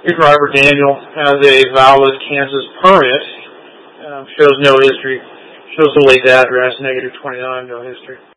Your driver, Daniel, has a valid Kansas permit. Shows no history. Shows the late address, -29, no history.